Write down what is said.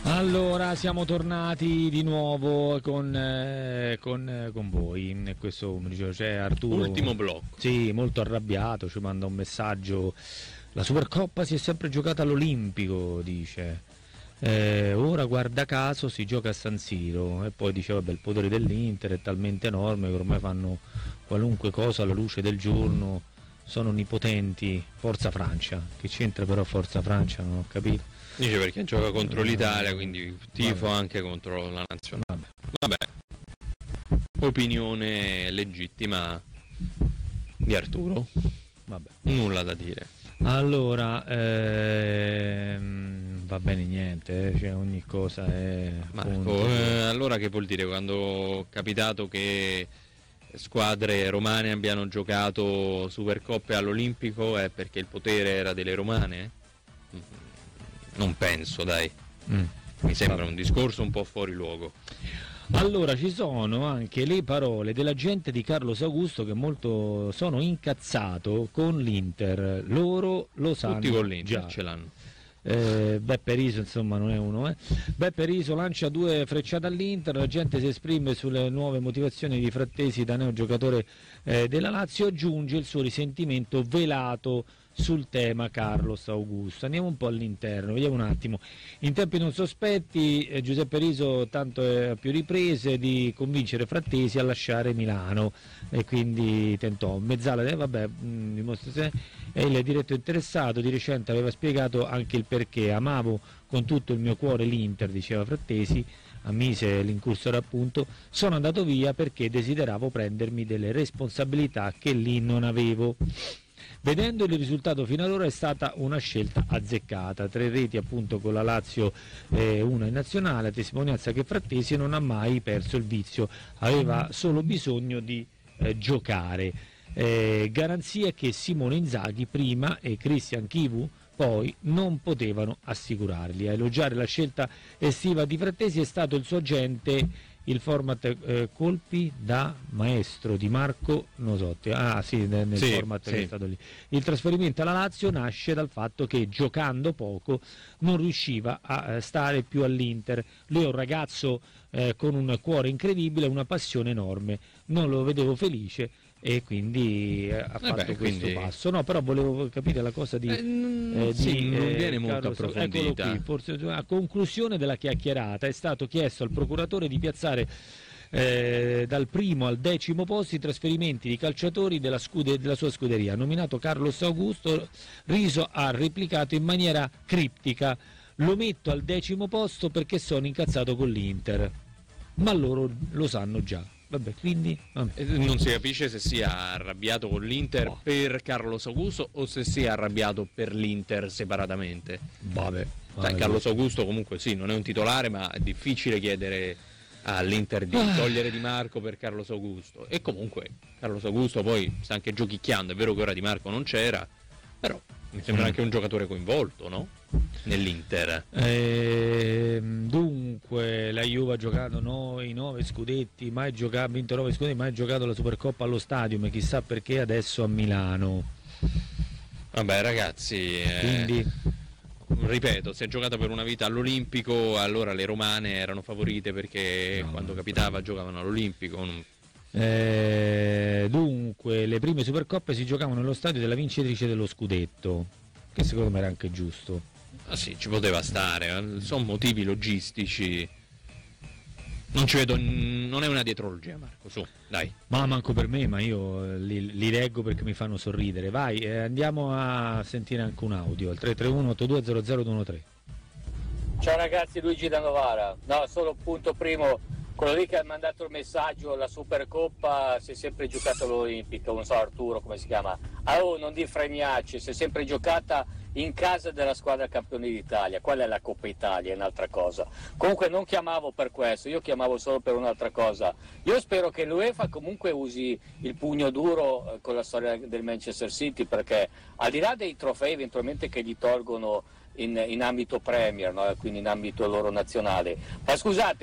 Allora, siamo tornati di nuovo con voi. In questo pomeriggio c'è Arturo. Ultimo blocco. Sì, molto arrabbiato, ci manda un messaggio. La Supercoppa si è sempre giocata all'Olimpico, dice. Ora guarda caso si gioca a San Siro e poi dice vabbè, il potere dell'Inter è talmente enorme che ormai fanno qualunque cosa alla luce del giorno, sono onnipotenti. Forza Francia, che c'entra però Forza Francia, non ho capito. Dice perché gioca contro l'Italia, quindi tifo anche contro la nazionale. Vabbè, opinione legittima di Arturo. Vabbè. Nulla da dire. Allora, va bene niente, cioè ogni cosa è... Marco, allora che vuol dire quando è capitato che squadre romane abbiano giocato Supercoppe all'Olimpico è perché il potere era delle romane? Non penso, dai. Mi sembra un discorso un po' fuori luogo. Allora, ci sono anche le parole dell'agente di Carlos Augusto che molto sono incazzato con l'Inter. Loro lo sanno. Tutti con l'Inter già. ce l'hanno. Beppe Riso insomma non è uno. Beppe Riso lancia 2 frecciate all'Inter, la gente si esprime sulle nuove motivazioni di Frattesi da neogiocatore della Lazio, aggiunge il suo risentimento velato sul tema Carlos Augusto. Andiamo un po' all'interno, vediamo un attimo. In tempi non sospetti Giuseppe Riso tanto a più riprese di convincere Frattesi a lasciare Milano e quindi tentò Mezzala, dimostra è il diretto interessato, di recente aveva spiegato anche il perché: amavo con tutto il mio cuore l'Inter, diceva Frattesi, ammise l'incursore appunto, sono andato via perché desideravo prendermi delle responsabilità che lì non avevo. Vedendo il risultato fino ad ora è stata una scelta azzeccata, 3 reti appunto con la Lazio, una in nazionale, testimonianza che Frattesi non ha mai perso il vizio, aveva solo bisogno di giocare. Garanzia che Simone Inzaghi prima e Christian Chivu poi non potevano assicurargli. A elogiare la scelta estiva di Frattesi è stato il suo agente, il format colpi da maestro di Marco Nosotti. Nel format che è stato lì. Il trasferimento alla Lazio nasce dal fatto che giocando poco non riusciva a stare più all'Inter. Lui è un ragazzo con un cuore incredibile, una passione enorme, non lo vedevo felice e quindi ha fatto questo passo. No, però volevo capire la cosa non viene molto approfondita. Eccolo qui, forse a conclusione della chiacchierata è stato chiesto al procuratore di piazzare dal primo al 10° posto i trasferimenti di calciatori della sua scuderia. Nominato Carlos Augusto, Riso ha replicato in maniera criptica: lo metto al 10° posto perché sono incazzato con l'Inter, ma loro lo sanno già. Vabbè, quindi non si capisce se sia arrabbiato con l'Inter per Carlos Augusto o se sia arrabbiato per l'Inter separatamente. Vabbè. Carlos Augusto comunque sì, non è un titolare, ma è difficile chiedere all'Inter di togliere Di Marco per Carlos Augusto. E comunque Carlos Augusto poi sta anche giochicchiando, è vero che ora Di Marco non c'era, però mi sembra anche un giocatore coinvolto, no? Nell'Inter. Dunque la Juve ha giocato i 9 scudetti, ha vinto 9 scudetti, mai giocato la Supercoppa allo Stadium, chissà perché adesso a Milano. Vabbè ragazzi, quindi ripeto, si è giocato per una vita all'Olimpico, allora le romane erano favorite perché quando capitava giocavano all'Olimpico. Dunque le prime Supercoppe si giocavano nello stadio della vincitrice dello scudetto, che secondo me era anche giusto. Sì, ci poteva stare, sono motivi logistici. Non ci vedo, non è una dietrologia, Marco, su, dai. Ma manco per me, ma io li leggo perché mi fanno sorridere. Vai, andiamo a sentire anche un audio al 331-8200-213. Ciao ragazzi, Luigi da Novara. No, solo punto primo, quello lì che ha mandato il messaggio, la Supercoppa si è sempre giocata all'Olimpico, non so Arturo come si chiama. Non di fregnacci, si è sempre giocata in casa della squadra campione d'Italia. Qual è la Coppa Italia? È un'altra cosa. Comunque non chiamavo per questo, io chiamavo solo per un'altra cosa. Io spero che l'UEFA comunque usi il pugno duro con la storia del Manchester City, perché al di là dei trofei eventualmente che gli tolgono in ambito Premier, no? Quindi in ambito loro nazionale, ma scusate,